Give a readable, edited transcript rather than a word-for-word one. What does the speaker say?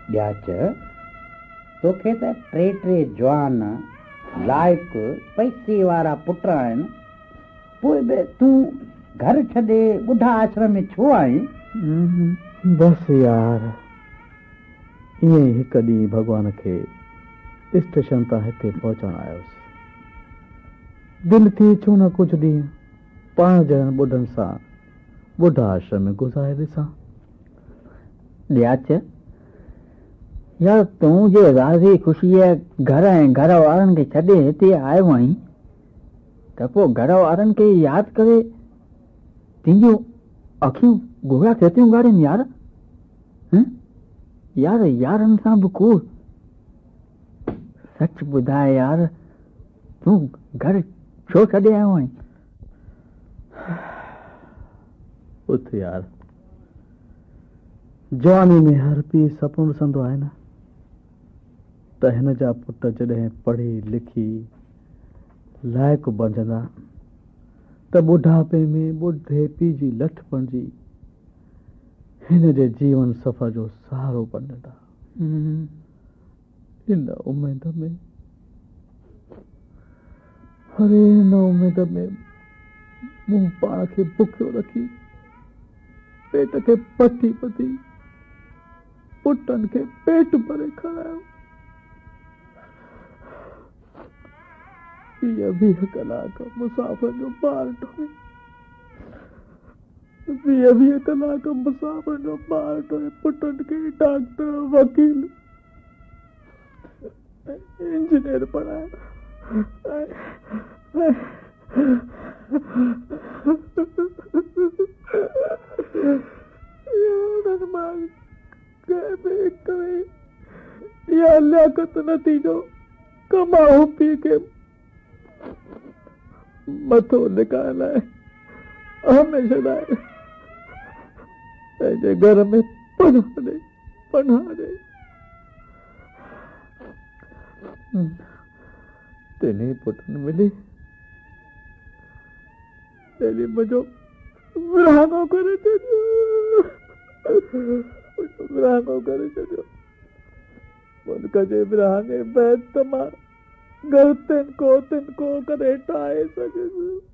ॼाच तोखे त टे टे जवान लाइक़ पैसे वारा पुट आहिनि, पोइ बि तूं घर छॾे ॿुढा आश्रम में छो आहीं? बसि यार, ईअं ई हिकु ॾींहुं भॻवान खे स्टेशन तां हिते पहुचण आयोसि। दिलि थी छो न कुझु ॾींहं पाण जहिड़नि ॿुढनि सां ॿुढा आश्रम में गुज़ारे ॾिसां। ॼाच यार, तूं जे राज़ी ख़ुशीअ घर ऐं घर वारनि खे छॾे हिते आयो आहीं त पोइ घर वारनि खे यादि करे तुंहिंजूं अखियूं गोरा थिए थियूं ॻाढ़नि यार। यार यारनि सां बि कूड़ सच ॿुधाए यार, तूं घर छो छॾे आयो आहीं? उथ यार, जवानी में हर पीउ सपनो ॾिसंदो आहे न त हिन जा पुट जॾहिं पढ़ी लिखी लाइक़ बणजंदा त ॿुढापे में ॿुढे पीउ जी लठ बणिजी हिन जे जीवन सफ़र जो सहारो बणजंदा। हिन उमेद में हिन उमेद में मूं पाण खे बुखियो रखी पेट खे पटी पती पुटनि खे पेट भरे खारायो। 20 कलाक मुसाफ़िर जो ॿार ठोए, 20 कलाक मुसाफ़िर जो ॿार ठोए पुटनि खे डॉक्टर, वकील, इंजीनियर पढ़ाए। या लियाकत नतीजो कमाओ पी के मथो लिकाइण लाइ हमेशह लाइ पंहिंजे घर में पनाह ॾे। तिन्ही पुटनि मिली तेरी मुझो विरहाङो करे छॾियो, विरहाङो करे छॾियो। मुल्क जे विरहाङे बैदि त मां घर तिन को करे ठाहे सघियुसि।